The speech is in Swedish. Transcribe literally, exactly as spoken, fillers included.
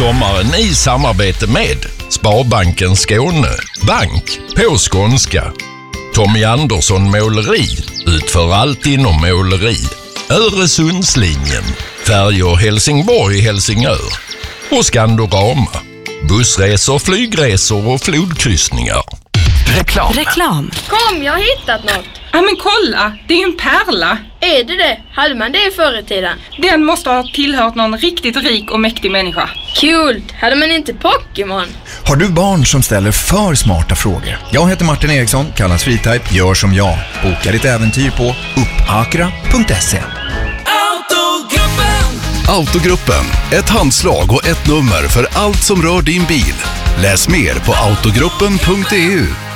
sommaren i samarbete med Sparbanken Skåne, bank på skånska. Tommy Andersson Måleri, utför allt inom måleri. Öresundslinjen, färjor Helsingborg-Helsingör. Och Skandorama, bussresor, flygresor och flodkryssningar. Reklam. Reklam. Kom, jag har hittat något. Ja men kolla, det är ju en pärla. Är det det? Hade man det förr i tiden? Den måste ha tillhört någon riktigt rik och mäktig människa. Kul! Hade man inte Pokémon? Har du barn som ställer för smarta frågor? Jag heter Martin Eriksson, kallas Freetype, gör som jag. Boka ditt äventyr på uppakra punkt se. Autogruppen! Autogruppen, ett handslag och ett nummer för allt som rör din bil. Läs mer på autogruppen punkt e u.